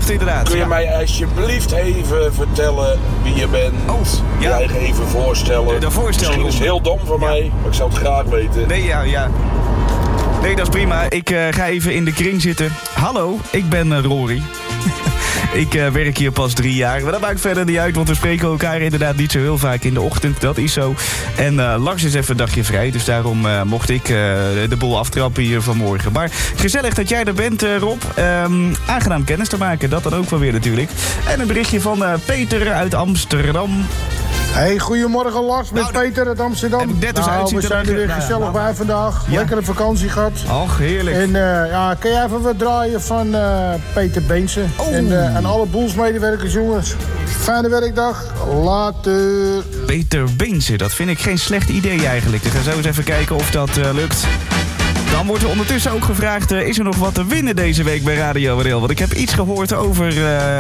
klopt inderdaad. Kun je mij alsjeblieft even vertellen wie je bent? Je eigen even voorstellen. De voorstellen. Misschien is het heel dom van mij, maar ik zou het graag weten. Nee, ja. Nee, dat is prima. Ik ga even in de kring zitten. Hallo, ik ben Rory. Ik werk hier pas 3 jaar, maar dat maakt verder niet uit, want we spreken elkaar inderdaad niet zo heel vaak in de ochtend. Dat is zo. En Lars is even een dagje vrij, dus daarom mocht ik de boel aftrappen hier vanmorgen. Maar gezellig dat jij er bent, Rob. Aangenaam kennis te maken, dat dan ook wel weer natuurlijk. En een berichtje van Peter uit Amsterdam. Hey, goedemorgen Lars, met Peter uit Amsterdam. We zijn er weer gezellig bij vandaag. Ja. Lekkere vakantie gehad. Och, heerlijk. En kun jij even wat draaien van Peter Beense? En aan alle boelsmedewerkers, jongens. Fijne werkdag. Later. Peter Beense, dat vind ik geen slecht idee eigenlijk. Dus we gaan zo eens even kijken of dat lukt. Dan wordt er ondertussen ook gevraagd, is er nog wat te winnen deze week bij Radio WRL? Want ik heb iets gehoord over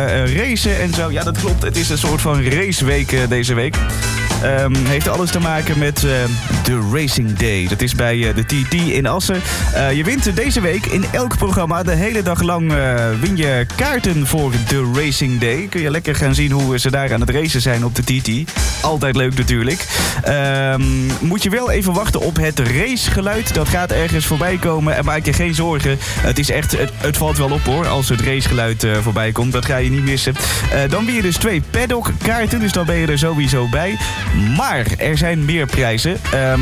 racen en zo. Ja, dat klopt. Het is een soort van raceweek deze week. Heeft alles te maken met de Racing Day. Dat is bij de TT in Assen. Je wint deze week in elk programma de hele dag lang win je kaarten voor de Racing Day. Kun je lekker gaan zien hoe ze daar aan het racen zijn op de TT. Altijd leuk natuurlijk. Moet je wel even wachten op het racegeluid. Dat gaat ergens voorbij komen en maak je geen zorgen. Het is echt, het valt wel op hoor, als het racegeluid voorbij komt. Dat ga je niet missen. Dan win je dus 2 paddock kaarten, dus dan ben je er sowieso bij. Maar er zijn meer prijzen.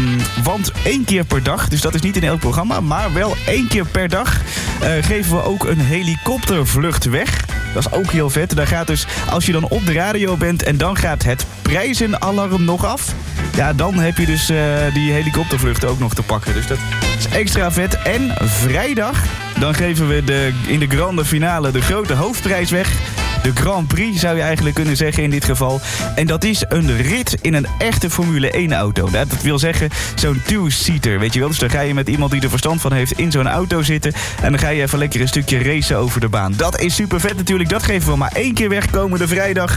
Want 1 keer per dag, dus dat is niet in elk programma, maar wel 1 keer per dag geven we ook een helikoptervlucht weg. Dat is ook heel vet. Dan gaat dus, als je dan op de radio bent en dan gaat het prijzenalarm nog af. Ja, dan heb je dus die helikoptervlucht ook nog te pakken. Dus dat is extra vet. En vrijdag, dan geven we in de grande finale de grote hoofdprijs weg. De Grand Prix zou je eigenlijk kunnen zeggen in dit geval. En dat is een rit in een echte Formule 1 auto. Dat wil zeggen zo'n two-seater, weet je wel. Dus dan ga je met iemand die er verstand van heeft in zo'n auto zitten. En dan ga je even lekker een stukje racen over de baan. Dat is super vet natuurlijk. Dat geven we maar 1 keer weg komende vrijdag.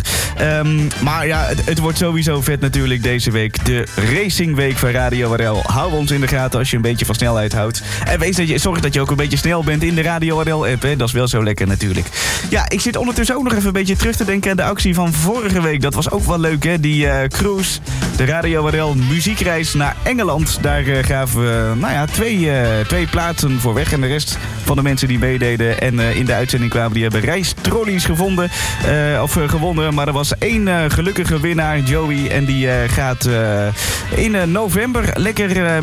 Maar ja, het wordt sowieso vet natuurlijk deze week. De Racingweek van Radio WRL. Hou ons in de gaten als je een beetje van snelheid houdt. En zorg dat je ook een beetje snel bent in de Radio WRL app. Hè. Dat is wel zo lekker natuurlijk. Ja, ik zit ondertussen ook nog even een beetje terug te denken aan de actie van vorige week. Dat was ook wel leuk, hè? Die cruise, de Radio WRL muziekreis naar Engeland. Daar gaven we, 2 plaatsen voor weg. En de rest van de mensen die meededen en in de uitzending kwamen, die hebben reistrollies gewonnen. Maar er was 1 gelukkige winnaar, Joey. En die gaat in november lekker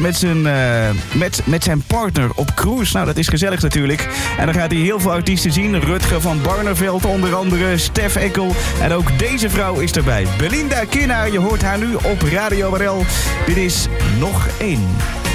met zijn partner op cruise. Nou, dat is gezellig natuurlijk. En dan gaat hij heel veel artiesten zien. Rutger van Barneveld onder andere. Stef Ekkel. En ook deze vrouw is erbij. Belinda Kinnaar, je hoort haar nu op Radio WRL. Dit is Nog 1.